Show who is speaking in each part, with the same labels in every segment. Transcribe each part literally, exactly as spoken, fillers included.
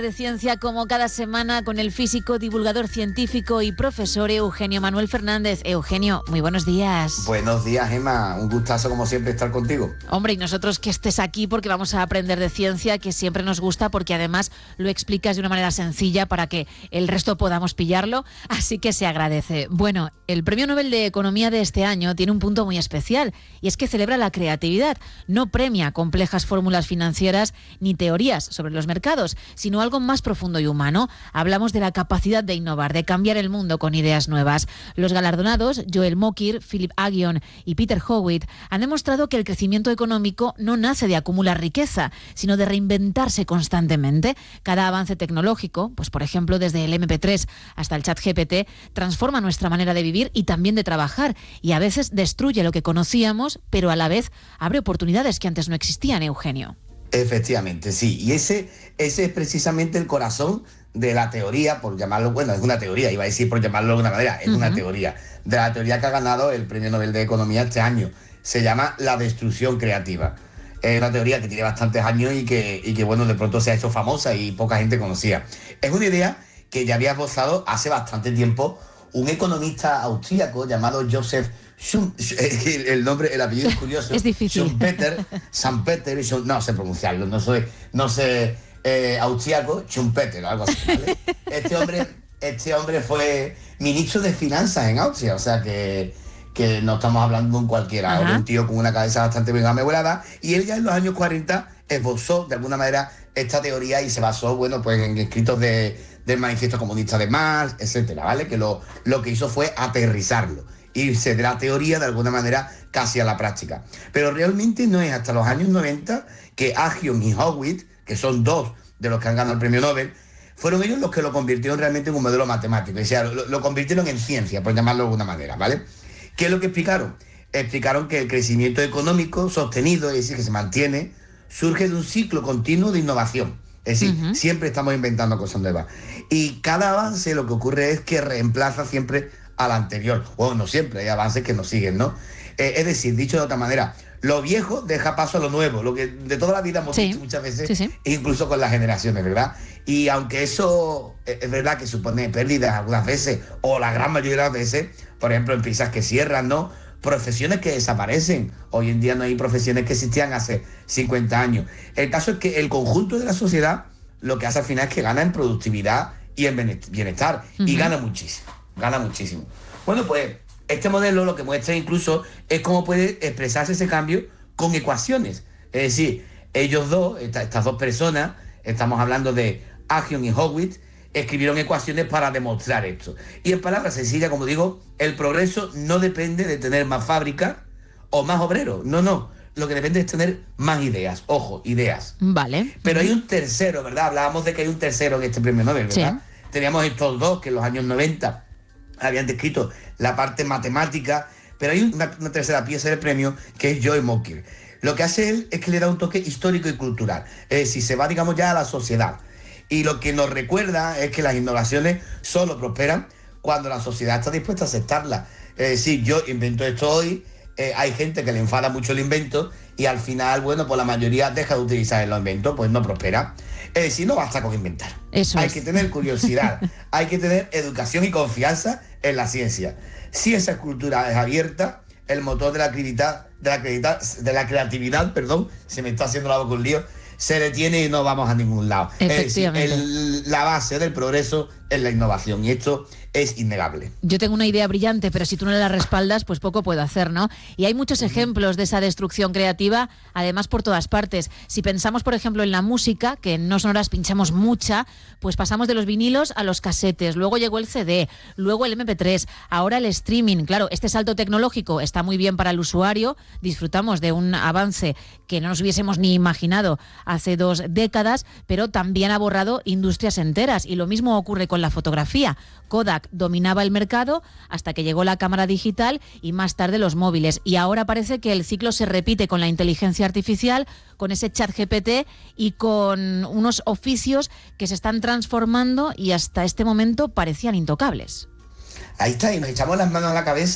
Speaker 1: De ciencia, como cada semana, con el físico, divulgador científico y profesor Eugenio Manuel Fernández. Eugenio, muy buenos días.
Speaker 2: Buenos días, Gemma. Un gustazo, como siempre, estar contigo.
Speaker 1: Hombre, y nosotros que estés aquí porque vamos a aprender de ciencia, que siempre nos gusta, porque además lo explicas de una manera sencilla para que el resto podamos pillarlo, así que se agradece. Bueno, el Premio Nobel de Economía de este año tiene un punto muy especial, y es que celebra la creatividad. No premia complejas fórmulas financieras ni teorías sobre los mercados, sino algo algo más profundo y humano. Hablamos de la capacidad de innovar, de cambiar el mundo con ideas nuevas. Los galardonados, Joel Mokyr, Philip Aghion y Peter Howitt, han demostrado que el crecimiento económico no nace de acumular riqueza, sino de reinventarse constantemente. Cada avance tecnológico, pues por ejemplo desde el eme pe tres hasta el ChatGPT, transforma nuestra manera de vivir y también de trabajar, y a veces destruye lo que conocíamos, pero a la vez abre oportunidades que antes no existían, Eugenio.
Speaker 2: Efectivamente, sí. Y ese, ese es precisamente el corazón de la teoría, por llamarlo, bueno, es una teoría, iba a decir por llamarlo de alguna manera, es uh-huh. una teoría, de la teoría que ha ganado el Premio Nobel de Economía este año. Se llama la destrucción creativa. Es una teoría que tiene bastantes años y que, y que, bueno, de pronto se ha hecho famosa y poca gente conocía. Es una idea que ya había esbozado hace bastante tiempo un economista austríaco llamado Joseph Schum, el nombre, el apellido es curioso.
Speaker 1: Es difícil.
Speaker 2: Schumpeter, Schumpeter, Schum, no sé pronunciarlo, no soy, no sé, eh, austriaco, Schumpeter, algo así, ¿vale? Este hombre, este hombre fue ministro de Finanzas en Austria, o sea que, que no estamos hablando de un cualquiera, de un tío con una cabeza bastante bien amueblada, y él ya en los años cuarenta esbozó de alguna manera esta teoría y se basó, bueno, pues en escritos de, del Manifiesto Comunista de Marx, etcétera, ¿vale? Que lo, lo que hizo fue aterrizarlo, irse de la teoría de alguna manera casi a la práctica. Pero realmente no es hasta los años noventa que Aghion y Howitt, que son dos de los que han ganado el premio Nobel, fueron ellos los que lo convirtieron realmente en un modelo matemático, o sea, lo, lo convirtieron en ciencia, por llamarlo de alguna manera, ¿vale? ¿Qué es lo que explicaron? Explicaron que el crecimiento económico sostenido, es decir, que se mantiene, surge de un ciclo continuo de innovación. Es decir, uh-huh. siempre estamos inventando cosas nuevas. Y cada avance lo que ocurre es que reemplaza siempre al anterior. Bueno, no siempre, hay avances que nos siguen, ¿no? Eh, es decir, dicho de otra manera, lo viejo deja paso a lo nuevo, lo que de toda la vida hemos sí. dicho muchas veces, sí, sí. incluso con las generaciones, ¿verdad? Y aunque eso es verdad que supone pérdidas algunas veces, o la gran mayoría de las veces, por ejemplo, empresas que cierran, ¿no? Profesiones que desaparecen. Hoy en día no hay profesiones que existían hace cincuenta años. El caso es que el conjunto de la sociedad lo que hace al final es que gana en productividad y en bienestar, uh-huh. y gana muchísimo. Gana muchísimo. Bueno, pues este modelo lo que muestra incluso es cómo puede expresarse ese cambio con ecuaciones. Es decir, ellos dos, esta, estas dos personas, estamos hablando de Aghion y Howitt, escribieron ecuaciones para demostrar esto. Y en palabras sencillas, como digo, el progreso no depende de tener más fábricas o más obreros. No, no. Lo que depende es tener más ideas. Ojo, ideas.
Speaker 1: Vale.
Speaker 2: Pero hay un tercero, ¿verdad? Hablábamos de que hay un tercero en este premio Nobel, ¿verdad? Sí. Teníamos estos dos que en los años noventa habían descrito la parte matemática, pero hay una, una tercera pieza del premio que es Joel Mokyr. Lo que hace él es que le da un toque histórico y cultural, es decir, se va, digamos, ya a la sociedad. Y lo que nos recuerda es que las innovaciones solo prosperan cuando la sociedad está dispuesta a aceptarlas. Es decir, yo invento esto hoy, eh, hay gente que le enfada mucho el invento y al final, bueno, pues la mayoría deja de utilizar el invento, pues no prospera. Es decir, no basta con inventar.
Speaker 1: Eso
Speaker 2: hay
Speaker 1: es.
Speaker 2: que tener curiosidad, hay que tener educación y confianza en la ciencia. Si esa cultura es abierta, el motor de la creatividad, de la creatividad, de la creatividad, perdón, se me está haciendo la boca un lío, se detiene y no vamos a ningún lado.
Speaker 1: Efectivamente.
Speaker 2: Es decir, el, la base del progreso es la innovación y esto es innegable.
Speaker 1: Yo tengo una idea brillante, pero si tú no la respaldas, pues poco puedo hacer, ¿no? Y hay muchos ejemplos de esa destrucción creativa, además por todas partes. Si pensamos, por ejemplo, en la música, que en No Sonoras pinchamos mucha, pues pasamos de los vinilos a los casetes, luego llegó el ce de, luego el eme pe tres, ahora el streaming. Claro, este salto tecnológico está muy bien para el usuario, disfrutamos de un avance que no nos hubiésemos ni imaginado hace dos décadas, pero también ha borrado industrias enteras, y lo mismo ocurre con la fotografía. Kodak dominaba el mercado hasta que llegó la cámara digital y más tarde los móviles. Y ahora parece que el ciclo se repite con la inteligencia artificial, con ese ChatGPT y con unos oficios que se están transformando y hasta este momento parecían intocables.
Speaker 2: Ahí está, y nos echamos las manos a la cabeza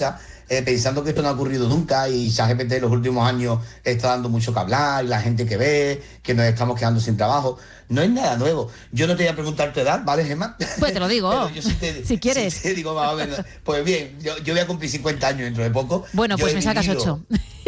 Speaker 2: eh, pensando que esto no ha ocurrido nunca y ChatGPT en los últimos años está dando mucho que hablar y la gente que ve, que nos estamos quedando sin trabajo. No es nada nuevo. Yo no te voy a preguntar tu edad, ¿vale, Gemma?
Speaker 1: Pues te lo digo,
Speaker 2: Pero yo sí te,
Speaker 1: si quieres.
Speaker 2: Sí te digo, más o menos. Pues bien, yo, yo voy a cumplir cincuenta años dentro de poco.
Speaker 1: Bueno,
Speaker 2: yo
Speaker 1: pues me sacas ocho.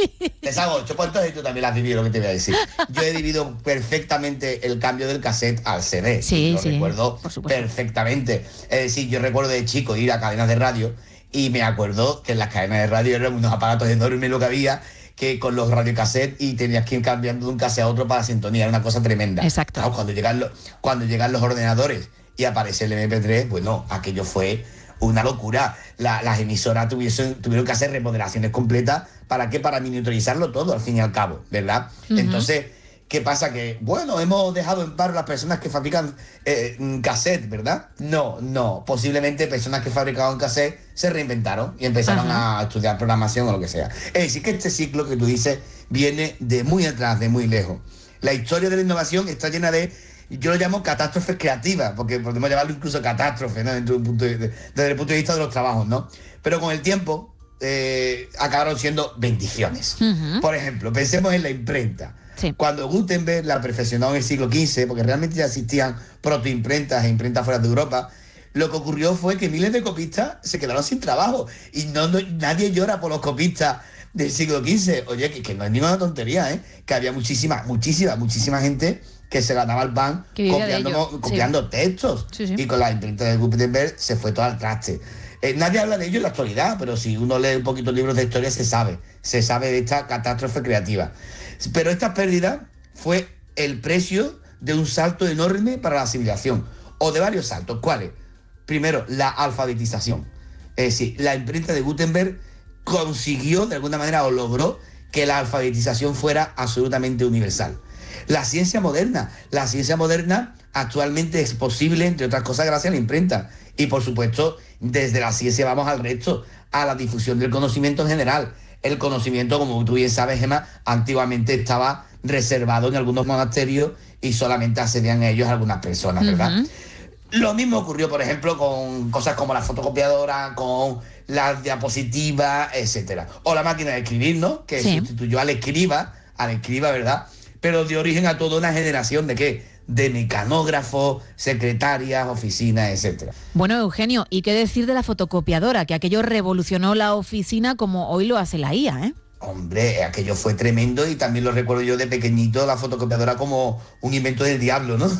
Speaker 2: Te saco ocho, pues entonces tú también lo has vivido, lo que te voy a decir. Yo he vivido perfectamente el cambio del cassette al C D.
Speaker 1: Sí,
Speaker 2: lo
Speaker 1: sí,
Speaker 2: recuerdo perfectamente. Es decir, yo recuerdo de chico ir a cadenas de radio y me acuerdo que en las cadenas de radio eran unos aparatos enormes lo que había, que con los radiocassettes y tenías que ir cambiando de un cassette a otro para la sintonía, era una cosa tremenda.
Speaker 1: Exacto.
Speaker 2: Claro, cuando llegan los, cuando llegan los ordenadores y aparece el eme pe tres, bueno, aquello fue una locura. La, las emisoras tuviesen, tuvieron que hacer remodelaciones completas. ¿Para qué? Para miniaturizarlo todo, al fin y al cabo, ¿verdad? Uh-huh. Entonces, ¿qué pasa? Que, bueno, hemos dejado en paro las personas que fabrican eh, cassette, ¿verdad? No, no. Posiblemente personas que fabricaban cassette se reinventaron y empezaron uh-huh. a estudiar programación o lo que sea. Es decir, que este ciclo que tú dices viene de muy atrás, de muy lejos. La historia de la innovación está llena de, yo lo llamo catástrofes creativas, porque podemos llamarlo incluso catástrofe, ¿no? Desde, un punto de, desde el punto de vista de los trabajos, ¿no? Pero con el tiempo eh, acabaron siendo bendiciones. Uh-huh. Por ejemplo, pensemos en la imprenta.
Speaker 1: Sí.
Speaker 2: Cuando Gutenberg la perfeccionó en el siglo quince, porque realmente ya existían protoimprentas e imprentas fuera de Europa, lo que ocurrió fue que miles de copistas se quedaron sin trabajo y no, no nadie llora por los copistas del siglo quince. Oye, que, que no es ninguna tontería, ¿eh? Que había muchísima, muchísima, muchísima gente que se ganaba el pan copiando, copiando sí. textos. Sí, sí. Y con la imprenta de Gutenberg se fue todo al traste. Eh, nadie habla de ello en la actualidad, pero si uno lee un poquito libros de historia se sabe, se sabe de esta catástrofe creativa. Pero esta pérdida fue el precio de un salto enorme para la civilización, o de varios saltos. ¿Cuáles? Primero, la alfabetización. Es decir, la imprenta de Gutenberg consiguió, de alguna manera, o logró que la alfabetización fuera absolutamente universal. La ciencia moderna. La ciencia moderna actualmente es posible, entre otras cosas, gracias a la imprenta. Y, por supuesto, desde la ciencia vamos al resto, a la difusión del conocimiento en general. El conocimiento, como tú bien sabes, Gemma, antiguamente estaba reservado en algunos monasterios y solamente accedían a ellos algunas personas, ¿verdad? Uh-huh. Lo mismo ocurrió, por ejemplo, con cosas como la fotocopiadora, con las diapositivas, etcétera. O la máquina de escribir, ¿no? Que sí. sustituyó al escriba, al escriba, ¿verdad? Pero dio origen a toda una generación de ¿qué? De mecanógrafos, secretarias, oficinas, etcétera.
Speaker 1: Bueno, Eugenio, ¿y qué decir de la fotocopiadora? Que aquello revolucionó la oficina como hoy lo hace la I A, ¿eh?
Speaker 2: Hombre, aquello fue tremendo y también lo recuerdo yo de pequeñito, la fotocopiadora como un invento del diablo, ¿no?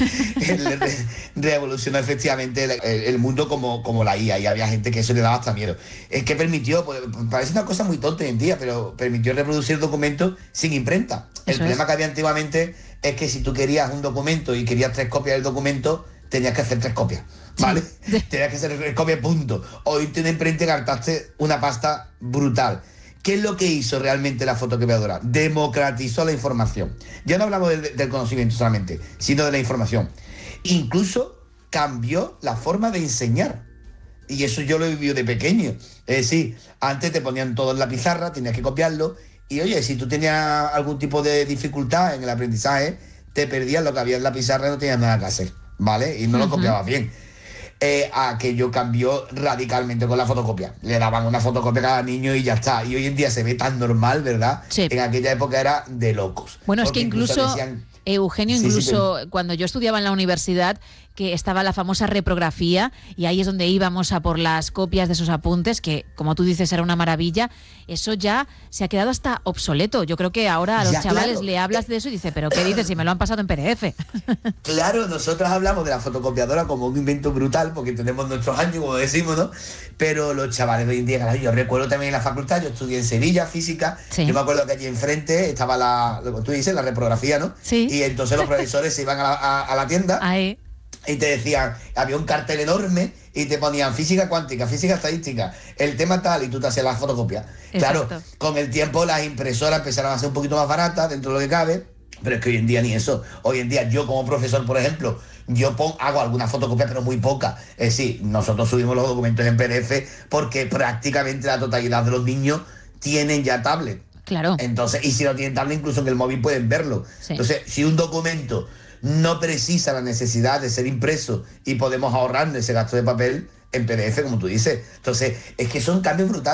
Speaker 2: re, revolucionó efectivamente el, el mundo como, como la I A y había gente que eso le daba hasta miedo. Es que permitió, pues, parece una cosa muy tonta hoy en día, pero permitió reproducir documentos sin imprenta. El eso problema es. que había antiguamente es que si tú querías un documento y querías tres copias del documento, tenías que hacer tres copias, ¿vale? Sí. Tenías que hacer tres copias, punto. Hoy te una imprenta y gastaste una pasta brutal. ¿Qué es lo que hizo realmente la fotocopiadora? Democratizó la información. Ya no hablamos del, del conocimiento solamente, sino de la información. Incluso cambió la forma de enseñar. Y eso yo lo he vivido de pequeño. Es decir, antes te ponían todo en la pizarra, tenías que copiarlo. Y oye, si tú tenías algún tipo de dificultad en el aprendizaje, te perdías lo que había en la pizarra y no tenías nada que hacer, ¿vale? Y no uh-huh. lo copiabas bien. Eh, aquello cambió radicalmente con la fotocopia. Le daban una fotocopia a cada niño y ya está. Y hoy en día se ve tan normal, ¿verdad?
Speaker 1: Sí.
Speaker 2: En aquella época era de locos.
Speaker 1: Bueno, es que incluso, incluso decían, Eugenio, incluso sí, sí, pero... cuando yo estudiaba en la universidad, que estaba la famosa reprografía, y ahí es donde íbamos a por las copias de esos apuntes, que como tú dices era una maravilla, eso ya se ha quedado hasta obsoleto. Yo creo que ahora a los ya, chavales claro. le hablas de eso y dice, ¿pero qué dices? Si me lo han pasado en P D F.
Speaker 2: Claro, nosotros hablamos de la fotocopiadora como un invento brutal, porque tenemos nuestros años, como decimos, ¿no? Pero los chavales de hoy en día, yo recuerdo también en la facultad, yo estudié en Sevilla, física, sí. yo me acuerdo que allí enfrente estaba la, lo que tú dices, la reprografía, ¿no?
Speaker 1: Sí.
Speaker 2: Y entonces los profesores se iban a la, a, a la tienda.
Speaker 1: Ahí.
Speaker 2: Y te decían, había un cartel enorme y te ponían física cuántica, física estadística, el tema tal, y tú te hacías la fotocopia. Exacto. Claro, con el tiempo las impresoras empezaron a ser un poquito más baratas dentro de lo que cabe, pero es que hoy en día ni eso. Hoy en día yo como profesor, por ejemplo, yo pongo, hago alguna fotocopia, pero muy poca. Es decir, nosotros subimos los documentos en P D F porque prácticamente la totalidad de los niños tienen ya tablet.
Speaker 1: Claro.
Speaker 2: Entonces, y si no tienen tablet, incluso en el móvil pueden verlo. Sí. Entonces, si un documento no precisa la necesidad de ser impreso y podemos ahorrar ese gasto de papel en P D F, como tú dices. Entonces, es que son cambios brutales.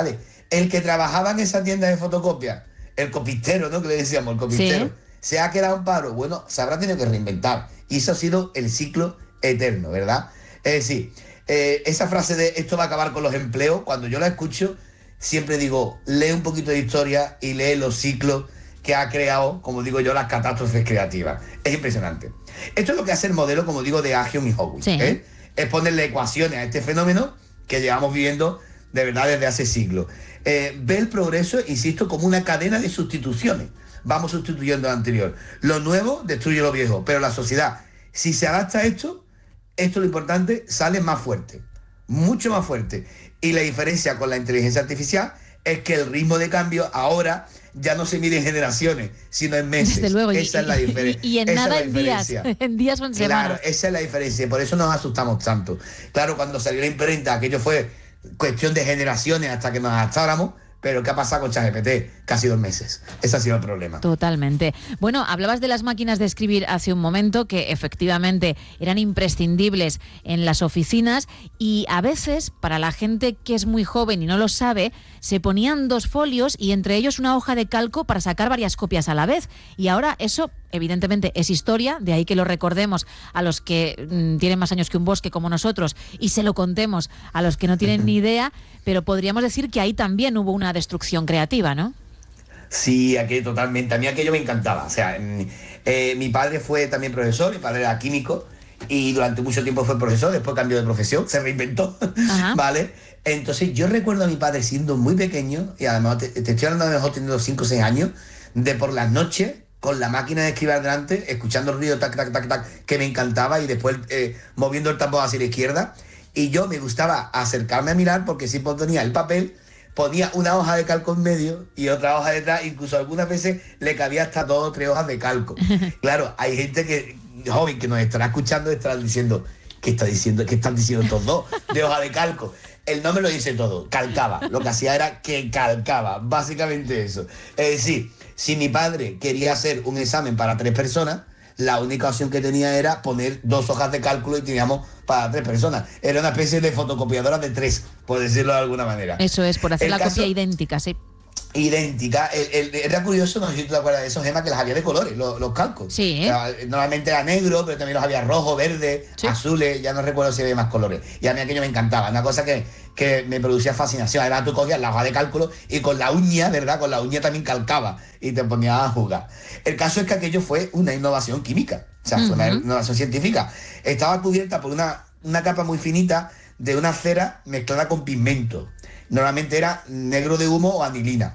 Speaker 2: El que trabajaba en esa tienda de fotocopia, el copistero, ¿no? Que le decíamos, el copistero,
Speaker 1: Sí.
Speaker 2: se ha quedado en paro. Bueno, se habrá tenido que reinventar. Y eso ha sido el ciclo eterno, ¿verdad? Es decir, eh, esa frase de esto va a acabar con los empleos, cuando yo la escucho, siempre digo, lee un poquito de historia y lee los ciclos que ha creado, como digo yo, las catástrofes creativas. Es impresionante. Esto es lo que hace el modelo, como digo, de Agion y Howitt.
Speaker 1: Sí.
Speaker 2: ¿eh? Es ponerle ecuaciones a este fenómeno que llevamos viviendo de verdad desde hace siglos. Eh, ve el progreso, insisto, como una cadena de sustituciones. Vamos sustituyendo lo anterior. Lo nuevo destruye lo viejo, pero la sociedad, si se adapta a esto, esto es lo importante, sale más fuerte, mucho más fuerte. Y la diferencia con la inteligencia artificial es que el ritmo de cambio ahora ya no se mide en generaciones, sino en meses.
Speaker 1: Desde luego.
Speaker 2: Esa
Speaker 1: y,
Speaker 2: es la diferencia.
Speaker 1: Y, y en nada en días, en días o en semanas.
Speaker 2: Claro, esa es la diferencia, por eso nos asustamos tanto. Claro, cuando salió la imprenta, aquello fue cuestión de generaciones hasta que nos adaptáramos, pero ¿qué ha pasado con ChatGPT? Casi dos meses. Ese ha sido el problema.
Speaker 1: Totalmente. Bueno, hablabas de las máquinas de escribir hace un momento, que efectivamente eran imprescindibles en las oficinas, y a veces, para la gente que es muy joven y no lo sabe, se ponían dos folios y entre ellos una hoja de calco para sacar varias copias a la vez. Y ahora eso, evidentemente, es historia, de ahí que lo recordemos a los que mmm, tienen más años que un bosque como nosotros y se lo contemos a los que no tienen ni idea, pero podríamos decir que ahí también hubo una destrucción creativa, ¿no?
Speaker 2: Sí, aquello totalmente. A mí aquello me encantaba. O sea, eh, mi padre fue también profesor, mi padre era químico y durante mucho tiempo fue profesor, después cambió de profesión, se reinventó, ¿vale? Entonces yo recuerdo a mi padre siendo muy pequeño, y además te, te estoy hablando de mejor teniendo cinco o seis años, de por las noches, con la máquina de escribir delante, escuchando el ruido, tac, tac, tac, tac, que me encantaba, y después eh, moviendo el tambor hacia la izquierda. Y yo me gustaba acercarme a mirar, porque si ponía el papel, ponía una hoja de calco en medio y otra hoja detrás, incluso algunas veces le cabía hasta dos o tres hojas de calco. Claro, hay gente que, joven, que nos estará escuchando y estará diciendo, ¿qué está diciendo? ¿Qué están diciendo estos dos de hoja de calco? El nombre lo dice todo, calcaba. Lo que hacía era que calcaba, básicamente eso. Es decir, si mi padre quería hacer un examen para tres personas, la única opción que tenía era poner dos hojas de cálculo y teníamos para tres personas. Era una especie de fotocopiadora de tres, por decirlo de alguna manera.
Speaker 1: Eso es, por hacer
Speaker 2: el
Speaker 1: la
Speaker 2: caso,
Speaker 1: copia idéntica, sí.
Speaker 2: Idéntica. El, el, era curioso, no sé si tú te acuerdas de esos, Gemma, que las había de colores, los, los calcos.
Speaker 1: Sí.
Speaker 2: O sea, normalmente era negro, pero también los había rojo, verde, sí, azules, ya no recuerdo si había más colores. Y a mí aquello me encantaba, una cosa que, que me producía fascinación. Además tú cogías la hoja de cálculo y con la uña, ¿verdad? Con la uña también calcaba y te ponías a jugar. El caso es que aquello fue una innovación química, o sea, uh-huh. fue una innovación científica. Estaba cubierta por una, una capa muy finita de una cera mezclada con pigmento. Normalmente era negro de humo o anilina.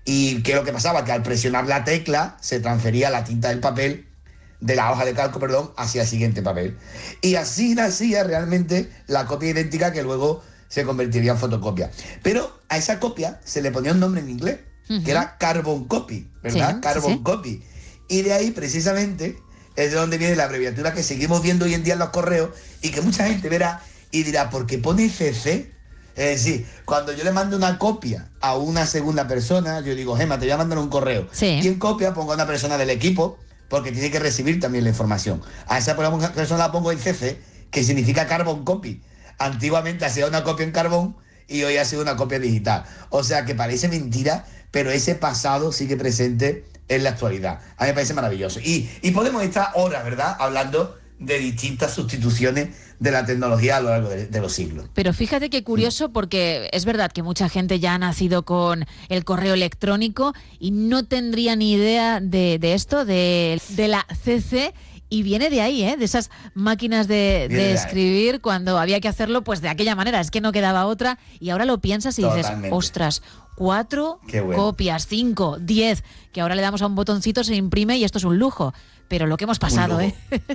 Speaker 2: Y que lo que pasaba, que al presionar la tecla se transfería la tinta del papel, de la hoja de calco, perdón, hacia el siguiente papel. Y así nacía realmente la copia idéntica que luego se convertiría en fotocopia. Pero a esa copia se le ponía un nombre en inglés, uh-huh. que era carbon copy, ¿verdad? Sí, carbon sí. copy. Y de ahí precisamente es de donde viene la abreviatura que seguimos viendo hoy en día en los correos y que mucha gente verá y dirá, ¿por qué pone C C? Es decir, cuando yo le mando una copia a una segunda persona, yo digo, Gemma, te voy a mandar un correo.
Speaker 1: Sí.
Speaker 2: Y en copia pongo a una persona del equipo, porque tiene que recibir también la información. A esa persona la pongo en C C, que significa carbon copy. Antiguamente hacía una copia en carbón y hoy ha sido una copia digital. O sea que parece mentira, pero ese pasado sigue presente en la actualidad. A mí me parece maravilloso. Y, y podemos estar horas, ¿verdad?, hablando de distintas sustituciones de la tecnología a lo largo de, de los siglos.
Speaker 1: Pero fíjate qué curioso, porque es verdad que mucha gente ya ha nacido con el correo electrónico y no tendría ni idea de, de esto, de, de la C C, y viene de ahí, ¿eh? De esas máquinas de, de escribir, ahí, cuando había que hacerlo pues de aquella manera, es que no quedaba otra, y ahora lo piensas y Totalmente. dices, ostras, cuatro bueno. copias, cinco, diez, que ahora le damos a un botoncito, se imprime y esto es un lujo. Pero lo que hemos pasado, ¿eh?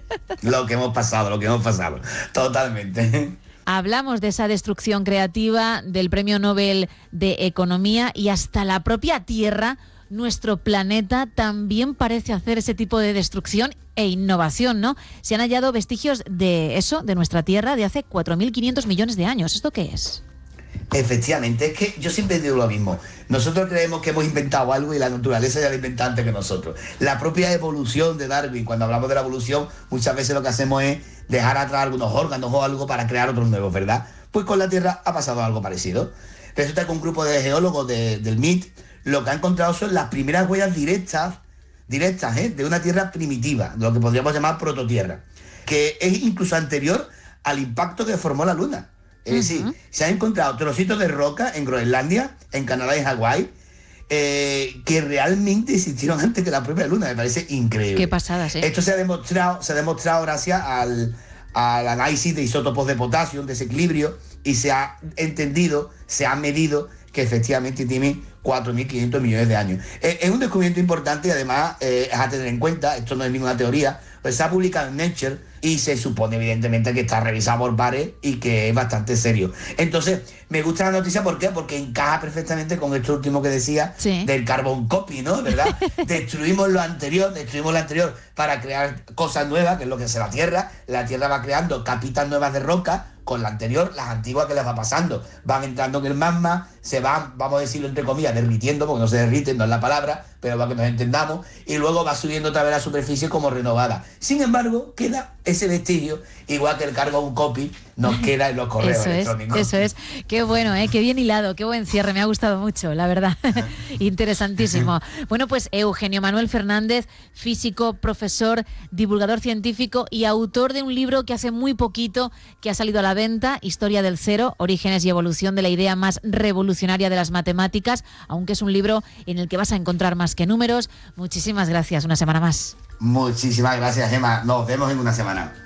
Speaker 2: Lo que hemos pasado, lo que hemos pasado. Totalmente.
Speaker 1: Hablamos de esa destrucción creativa, del Premio Nobel de Economía, y hasta la propia Tierra, nuestro planeta, también parece hacer ese tipo de destrucción e innovación, ¿no? Se han hallado vestigios de eso, de nuestra Tierra, de hace cuatro mil quinientos millones de años. ¿Esto qué es?
Speaker 2: Efectivamente, es que yo siempre digo lo mismo. Nosotros creemos que hemos inventado algo y la naturaleza ya lo inventa antes que nosotros. La propia evolución de Darwin, cuando hablamos de la evolución, muchas veces lo que hacemos es dejar atrás algunos órganos o algo para crear otros nuevos, ¿verdad? Pues con la Tierra ha pasado algo parecido. Resulta que un grupo de geólogos de, del M I T lo que ha encontrado son las primeras huellas directas, directas ¿eh? de una tierra primitiva, lo que podríamos llamar prototierra, que es incluso anterior al impacto que formó la Luna. Es uh-huh. decir, se han encontrado trocitos de roca en Groenlandia, en Canadá y Hawái, eh, que realmente existieron antes que la propia Luna. Me parece increíble.
Speaker 1: Qué pasadas, ¿eh?
Speaker 2: Esto se ha demostrado, se ha demostrado gracias al, al análisis de isótopos de potasio, un desequilibrio, y se ha entendido, se ha medido que efectivamente tienen cuatro mil quinientos millones de años. Es, es un descubrimiento importante y además eh, es a tener en cuenta, esto no es ninguna teoría, pues se ha publicado en Nature y se supone evidentemente que está revisado por pares y que es bastante serio. Entonces, me gusta la noticia, ¿por qué? Porque encaja perfectamente con esto último que decía, sí, del carbon copy, ¿no? ¿Verdad? Destruimos lo anterior, destruimos lo anterior para crear cosas nuevas, que es lo que hace la Tierra. La Tierra va creando capitas nuevas de roca, con la anterior, las antiguas que les va pasando. Van entrando en el magma, se van, vamos a decirlo entre comillas, derritiendo, porque no se derriten, no es la palabra, pero para que nos entendamos, y luego va subiendo otra vez a la superficie como renovada. Sin embargo, queda ese vestigio, igual que el carbon copy nos queda en los correos
Speaker 1: eso
Speaker 2: electrónicos.
Speaker 1: Es, eso es. Qué bueno, ¿eh? Qué bien hilado, qué buen cierre, me ha gustado mucho, la verdad. Interesantísimo. Bueno, pues Eugenio Manuel Fernández, físico, profesor, divulgador científico y autor de un libro que hace muy poquito que ha salido a la venta, Historia del Cero, orígenes y evolución de la idea más revolucionaria de las matemáticas, aunque es un libro en el que vas a encontrar más que números. Muchísimas gracias, una semana más.
Speaker 2: Muchísimas gracias, Gemma. Nos vemos en una semana.